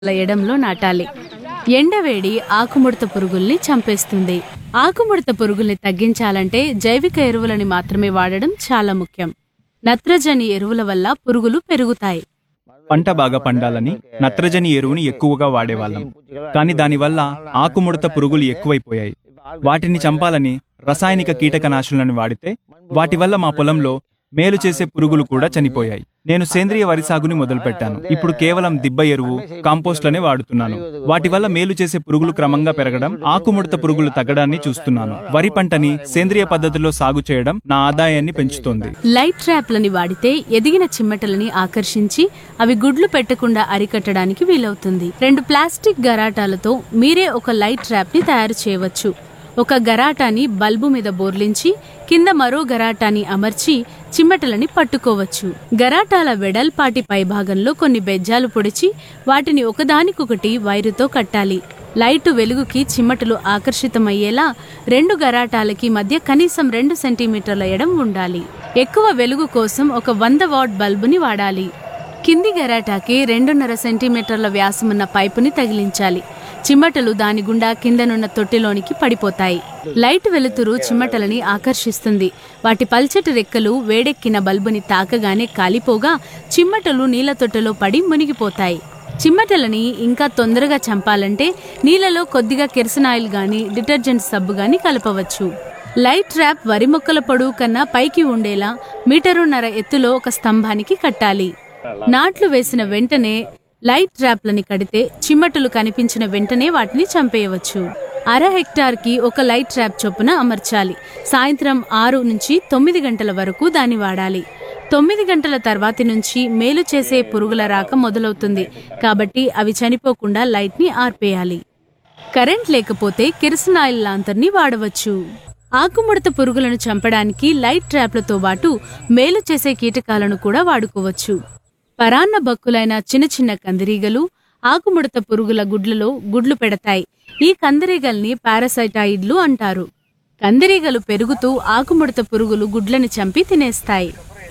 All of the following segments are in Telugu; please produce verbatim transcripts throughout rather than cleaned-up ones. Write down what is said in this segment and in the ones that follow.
ఎడంలో నాటాలి. ఎండవేడి ఆకుముడత పురుగుల్ని చంపేస్తుంది. ఆకుముడత పురుగుల్ని తగ్గించాలంటే జైవిక ఎరువులని మాత్రమే వాడడం చాలా ముఖ్యం. నత్రజని ఎరువుల వల్ల పురుగులు పెరుగుతాయి. పంట బాగా పండాలని నత్రజని ఎరువుని ఎక్కువగా వాడేవాళ్ళం. కానీ దానివల్ల ఆకుముడత పురుగులు ఎక్కువైపోయాయి. వాటిని చంపాలని రసాయనిక కీటకనాశులను వాడితే వాటి వల్ల మా పొలంలో మేలు చేసే పురుగులు కూడా చనిపోయాయి. నేను సేంద్రియ వరి సాగుని మొదలుపెట్టాను. ఇప్పుడు కేవలం దిబ్బ ఎరువు, కాంపోస్ట్లనే వాడుతున్నాను. వాటి వల్ల మేలు చేసే పురుగులు క్రమంగా పెరగడం, ఆకుముడత పురుగులు తగ్గడాన్ని చూస్తున్నాను. వరి పంటని సేంద్రియ పద్ధతిలో సాగు చేయడం నా ఆదాయాన్ని పెంచుతోంది. లైట్ ట్రాప్లని వాడితే ఎదిగిన చిమ్మటలని ఆకర్షించి అవి గుడ్లు పెట్టకుండా అరికట్టడానికి వీలవుతుంది. రెండు ప్లాస్టిక్ గరాటాలతో మీరే ఒక లైట్ ట్రాప్ ని తయారు చేయవచ్చు. ఒక గరాటాని బల్బు మీద బోర్లించి కింద మరో గరాటాని అమర్చి చిమ్మటలని పట్టుకోవచ్చు. గరాటాల వెడల్పాటి పైభాగంలో కొన్ని బెజ్జాలు పొడిచి వాటిని ఒకదానికొకటి వైరుతో కట్టాలి. లైటు వెలుగుకి చిమ్మటలు ఆకర్షితమయ్యేలా రెండు గరాటాలకి మధ్య కనీసం రెండు సెంటీమీటర్ల ఎడం ఉండాలి. ఎక్కువ వెలుగు కోసం ఒక వంద వాట్ బల్బుని వాడాలి. కింది గరాటాకి రెండున్నర సెంటీమీటర్ల వ్యాసమున్న పైపుని తగిలించాలి. చిమ్మటలు దాని గుండా కిందనున్న తొట్టిలోనికి పడిపోతాయి. లైట్ వెలుతురు చిమ్మటలని ఆకర్షిస్తుంది. వాటి పల్చటి రెక్కలు వేడెక్కిన బల్బుని తాకగానే కాలిపోగా చిమ్మటలు నీళ్ల తొట్టెలో పడి మునిగిపోతాయి. చిమ్మటలని ఇంకా తొందరగా చంపాలంటే నీళ్లలో కొద్దిగా కెరసనాయిల్ గాని డిటర్జెంట్ సబ్బు గాని కలపవచ్చు. లైట్ ట్రాప్ వరి మొక్కల పొడవు కన్నా పైకి ఉండేలా మీటరున్నర ఎత్తులో ఒక స్తంభానికి కట్టాలి. నాట్లు వేసిన వెంటనే లైట్ ట్రాప్లని కడితే చిమ్మటలు కనిపించిన వెంటనే వాటిని చంపేయవచ్చు. అర హెక్టార్ కి ఒక లైట్ ట్రాప్ చొప్పున అమర్చాలి. సాయంత్రం ఆరు నుంచి తొమ్మిది గంటల వరకు దాన్ని వాడాలి. తొమ్మిది గంటల తర్వాతి నుంచి మేలు చేసే పురుగుల రాక మొదలవుతుంది. కాబట్టి అవి చనిపోకుండా లైట్ ని ఆర్పేయాలి. కరెంట్ లేకపోతే కిరసనాయిల్ లాంతర్ని వాడవచ్చు. ఆకుముడత పురుగులను చంపడానికి లైట్ ట్రాప్లతో పాటు మేలు చేసే కీటకాలను కూడా వాడుకోవచ్చు. పరాన్న బక్కులైన చిన్న చిన్న కందిరీగలు ఆకుముడత పురుగుల గుడ్లలో గుడ్లు పెడతాయి. ఈ కందిరీగల్ని పారాసైటాయిడ్లు అంటారు. కందిరీగలు పెరుగుతూ ఆకుముడత పురుగులు గుడ్లను చంపి తినేస్తాయి.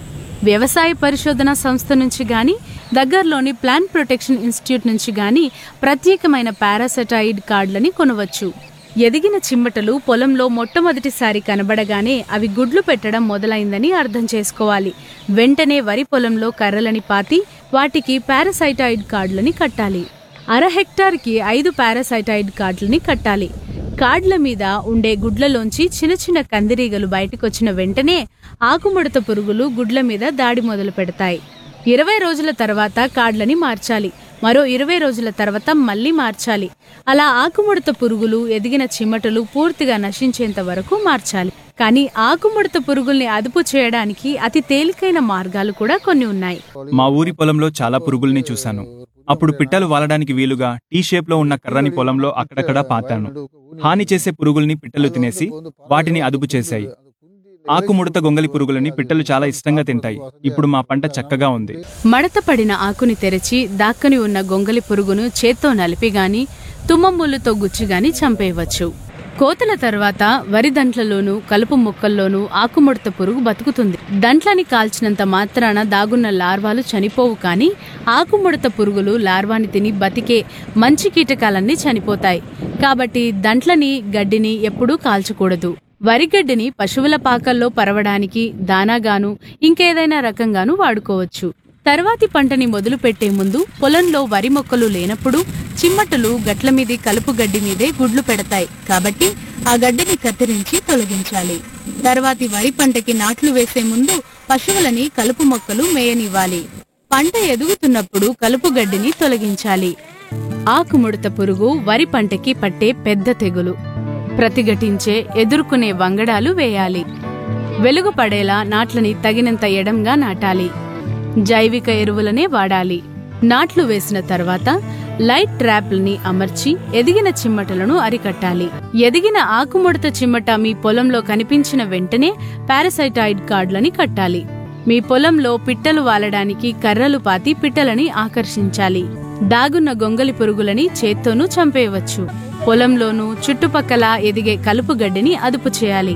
వ్యవసాయ పరిశోధన సంస్థ నుంచి గాని దగ్గరలోని ప్లాంట్ ప్రొటెక్షన్ ఇన్స్టిట్యూట్ నుంచి గాని ప్రత్యేకమైన పారాసైటాయిడ్ కార్డులని కొనవచ్చు. ఎదిగిన చిమ్మటలు పొలంలో మొట్టమొదటిసారి కనబడగానే అవి గుడ్లు పెట్టడం మొదలైందని అర్థం చేసుకోవాలి. వెంటనే వరి పొలంలో కర్రలని పాతి వాటికి పారాసైటాయిడ్ కార్డులని కట్టాలి. అర హెక్టార్కి ఐదు పారాసైటాయిడ్ కార్డులని కట్టాలి. కార్డుల మీద ఉండే గుడ్లలోంచి చిన్న చిన్న కందిరీగలు బయటకొచ్చిన వెంటనే ఆకుముడత పురుగులు గుడ్ల మీద దాడి మొదలు పెడతాయి. ఇరవై రోజుల తర్వాత కార్డులని మార్చాలి. మరో ఇరవై రోజుల తర్వాత మళ్లీ మార్చాలి. అలా ఆకుముడత పురుగులు ఎదిగిన చిమ్మటలు పూర్తిగా నశించేంత వరకు మార్చాలి. కానీ ఆకుముడత పురుగుల్ని అదుపు చేయడానికి అతి తేలికైన మార్గాలు కూడా కొన్ని ఉన్నాయి. మా ఊరి పొలంలో చాలా పురుగుల్ని చూశాను. అప్పుడు పిట్టలు వాలడానికి వీలుగా టీ షేప్ లో ఉన్న కర్రని పొలంలో అక్కడక్కడా పాతాను. హాని చేసే పురుగుల్ని పిట్టలు తినేసి వాటిని అదుపు చేశాయి. ఆకుముడత గొంగలి పురుగులని పిట్టలు చాలా ఇష్టంగా తింటాయి. ఇప్పుడు మా పంట చక్కగా ఉంది. మడత పడిన ఆకుని తెరచి దాక్కని ఉన్న గొంగలి పురుగును చేత్తో నలిపి గాని తుమ్మముళ్ళతో గుచ్చిగాని చంపేయవచ్చు. కోతల తర్వాత వరి దంట్లలోనూ కలుపు మొక్కల్లోనూ ఆకుముడత పురుగు బతుకుతుంది. దంట్లని కాల్చినంత మాత్రాన దాగున్న లార్వాలు చనిపోవు. కానీ ఆకుముడత పురుగులు లార్వాని తిని బతికే మంచి కీటకాలన్నీ చనిపోతాయి. కాబట్టి దంట్లని గడ్డిని ఎప్పుడూ కాల్చకూడదు. వరిగడ్డిని పశువుల పాకల్లో పరవడానికి దానాగాను ఇంకేదైనా రకంగానూ వాడుకోవచ్చు. తర్వాతి పంటని మొదలు పెట్టే ముందు పొలంలో వరి మొక్కలు లేనప్పుడు చిమ్మటలు గట్ల మీది కలుపు గడ్డి మీదే గుడ్లు పెడతాయి. కాబట్టి ఆ గడ్డిని కత్తిరించి తొలగించాలి. తర్వాతి వరి పంటకి నాట్లు వేసే ముందు పశువులని కలుపు మొక్కలు మేయనివ్వాలి. పంట ఎదుగుతున్నప్పుడు కలుపు గడ్డిని తొలగించాలి. ఆకుముడత పురుగు వరి పంటకి పట్టే పెద్ద తెగులు. ప్రతిఘటించే ఎదుర్కొనే వంగడాలు వేయాలి. వెలుగు పడేలా నాట్లని తగినంత ఎడంగా నాటాలి. జైవిక ఎరువులనే వాడాలి. నాట్లు వేసిన తర్వాత లైట్ ట్రాప్లని అమర్చి ఎదిగిన చిమ్మటలను అరికట్టాలి. ఎదిగిన ఆకుముడత చిమ్మట మీ పొలంలో కనిపించిన వెంటనే పారాసైటాయిడ్ కార్డులని కట్టాలి. మీ పొలంలో పిట్టలు వాలడానికి కర్రలు పాతి పిట్టలని ఆకర్షించాలి. దాగున్న గొంగలి పురుగులని చేత్తోనూ చంపేయవచ్చు. పొలంలోనూ చుట్టుపక్కల ఎదిగే కలుపు గడ్డిని అదుపు చేయాలి.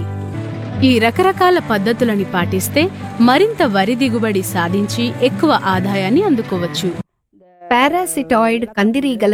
ఈ రకరకాల పద్ధతులని పాటిస్తే మరింత వరి దిగుబడి సాధించి ఎక్కువ ఆదాయాన్ని అందుకోవచ్చు. పారాసిటాయిడ్ కందిరీగల